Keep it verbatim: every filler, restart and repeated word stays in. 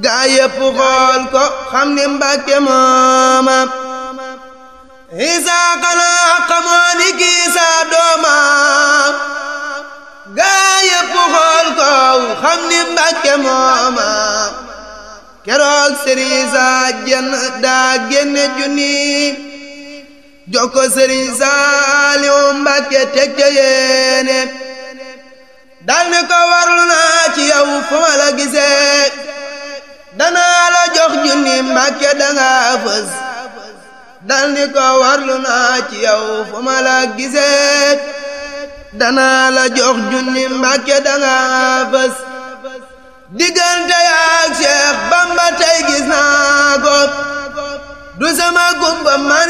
gaa yépp xool ko xam ni Mbàkke mooma Isaa xanaa xamoo ni kii saa dooma gaa yépp xool ko xam ni Mbàkke mooma keroog Sëriñ Isaa jenn daa génne junni jox ko Sëriñ Saaliw Mbàkke teg ca yéene dal ne ko warlu naa ci yow fu ma la gisee danaa la jox junni Mbàkke danga fës dal ni ko warlu naa ci yow fu ma la gisee danaa la jox junni Mbàkke danga fës diggante yaak Seex Bamba tey gis naa ko du sama gumba man